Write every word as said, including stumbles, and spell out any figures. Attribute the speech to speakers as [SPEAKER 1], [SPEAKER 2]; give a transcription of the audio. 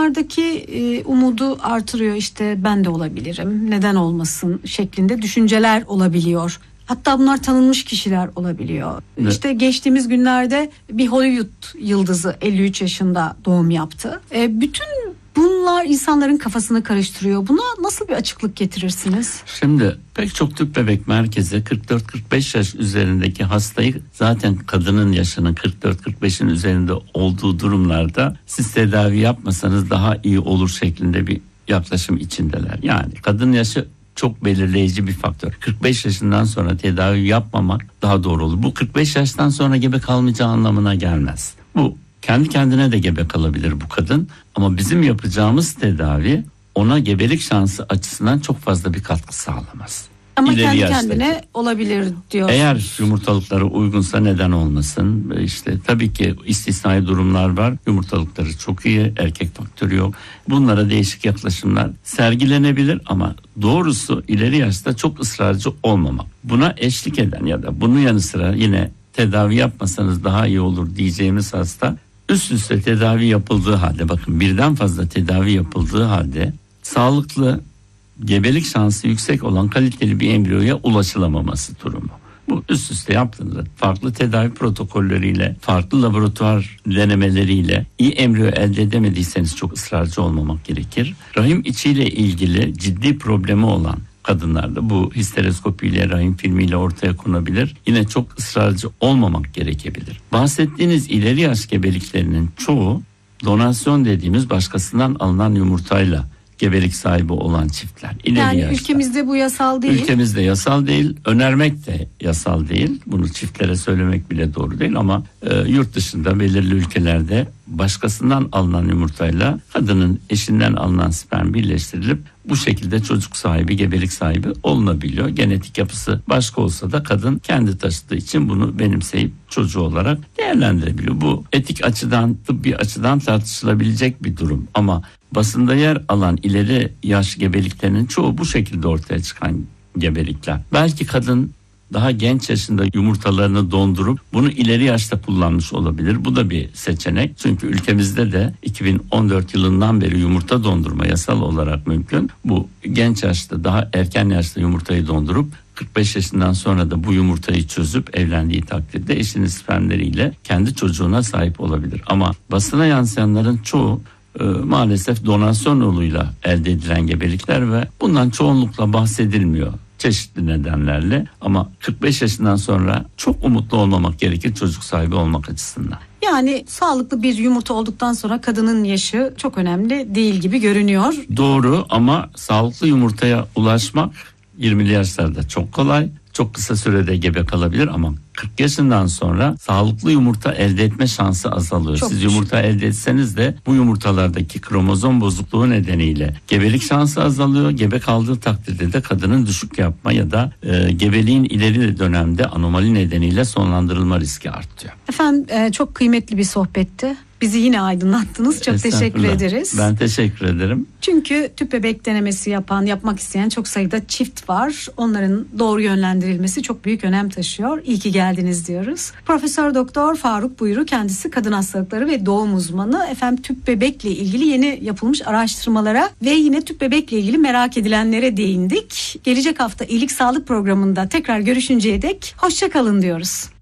[SPEAKER 1] onlardaki e, umudu artırıyor. İşte ben de olabilirim, neden olmasın şeklinde düşünceler olabiliyor. Hatta bunlar tanınmış kişiler olabiliyor. Evet. İşte geçtiğimiz günlerde bir Hollywood yıldızı elli üç yaşında doğum yaptı. E, bütün bunlar insanların kafasını karıştırıyor. Buna nasıl bir açıklık getirirsiniz?
[SPEAKER 2] Şimdi pek çok tüp bebek merkezi kırk dört kırk beş yaş üzerindeki hastayı, zaten kadının yaşının kırk dört kırk beşin üzerinde olduğu durumlarda siz tedavi yapmasanız daha iyi olur şeklinde bir yaklaşım içindeler. Yani kadın yaşı çok belirleyici bir faktör. kırk beş yaşından sonra tedavi yapmamak daha doğru olur. Bu kırk beş yaştan sonra gebe kalmayacağı anlamına gelmez. Bu kendi kendine de gebe kalabilir bu kadın, ama bizim yapacağımız tedavi ona gebelik şansı açısından çok fazla bir katkı sağlamaz.
[SPEAKER 1] Ama
[SPEAKER 2] İleri
[SPEAKER 1] kendi
[SPEAKER 2] yaştaki.
[SPEAKER 1] kendine olabilir diyorsunuz.
[SPEAKER 2] Eğer yumurtalıkları uygunsa neden olmasın? İşte tabii ki istisnai durumlar var. Yumurtalıkları çok iyi, erkek faktörü yok. Bunlara değişik yaklaşımlar sergilenebilir, ama doğrusu ileri yaşta çok ısrarcı olmamak. Buna eşlik eden ya da bunun yanı sıra yine tedavi yapmasanız daha iyi olur diyeceğimiz hasta, üst üste tedavi yapıldığı halde, bakın birden fazla tedavi yapıldığı halde sağlıklı, gebelik şansı yüksek olan kaliteli bir embriyoya ulaşılamaması durumu. Bu üst üste yaptığınızda farklı tedavi protokolleriyle, farklı laboratuvar denemeleriyle iyi embriyo elde edemediyseniz çok ısrarcı olmamak gerekir. Rahim içiyle ilgili ciddi problemi olan kadınlarda bu histeroskopiyle, rahim filmiyle ortaya konabilir. Yine çok ısrarcı olmamak gerekebilir. Bahsettiğiniz ileri yaş gebeliklerinin çoğu donasyon dediğimiz başkasından alınan yumurtayla gebelik sahibi olan çiftler. İleri
[SPEAKER 1] yani
[SPEAKER 2] yaşta.
[SPEAKER 1] Ülkemizde bu yasal değil.
[SPEAKER 2] Ülkemizde yasal değil, önermek de yasal değil. Bunu çiftlere söylemek bile doğru değil, ama e, yurt dışında belirli ülkelerde başkasından alınan yumurtayla kadının eşinden alınan sperm birleştirilip bu şekilde çocuk sahibi, gebelik sahibi olunabiliyor. Genetik yapısı başka olsa da kadın kendi taşıdığı için bunu benimseyip çocuğu olarak değerlendirebiliyor. Bu etik açıdan, tıbbi açıdan tartışılabilecek bir durum, ama basında yer alan ileri yaş gebeliklerinin çoğu bu şekilde ortaya çıkan gebelikler. Belki kadın daha genç yaşında yumurtalarını dondurup bunu ileri yaşta kullanmış olabilir. Bu da bir seçenek. Çünkü ülkemizde de iki bin on dört yılından beri yumurta dondurma yasal olarak mümkün. Bu genç yaşta, daha erken yaşta yumurtayı dondurup kırk beş yaşından sonra da bu yumurtayı çözüp evlendiği takdirde eşinin spermleriyle kendi çocuğuna sahip olabilir. Ama basına yansıyanların çoğu e, maalesef donasyon yoluyla elde edilen gebelikler ve bundan çoğunlukla bahsedilmiyor çeşitli nedenlerle, ama kırk beş yaşından sonra çok umutlu olmamak gerekir çocuk sahibi olmak açısından.
[SPEAKER 1] Yani sağlıklı bir yumurta olduktan sonra kadının yaşı çok önemli değil gibi görünüyor.
[SPEAKER 2] Doğru, ama sağlıklı yumurtaya ulaşmak yirmili yaşlarda çok kolay. Çok kısa sürede gebe kalabilir, ama kırk yaşından sonra sağlıklı yumurta elde etme şansı azalıyor.
[SPEAKER 1] Çok
[SPEAKER 2] Siz
[SPEAKER 1] düşük.
[SPEAKER 2] yumurta elde etseniz de bu yumurtalardaki kromozom bozukluğu nedeniyle gebelik şansı azalıyor. Gebe kaldığı takdirde de kadının düşük yapma ya da e, gebeliğin ileri dönemde anomali nedeniyle sonlandırılma riski artıyor.
[SPEAKER 1] Efendim e, çok kıymetli bir sohbetti. Bizi yine aydınlattınız. Çok teşekkür ederiz.
[SPEAKER 2] Ben teşekkür ederim.
[SPEAKER 1] Çünkü tüp bebek denemesi yapan, yapmak isteyen çok sayıda çift var. Onların doğru yönlendirilmesi çok büyük önem taşıyor. İyi ki geldiniz diyoruz. Profesör Doktor Faruk Buyru, kendisi kadın hastalıkları ve doğum uzmanı. Efendim tüp bebekle ilgili yeni yapılmış araştırmalara ve yine tüp bebekle ilgili merak edilenlere değindik. Gelecek hafta iyilik sağlık programında tekrar görüşünceye dek hoşça kalın diyoruz.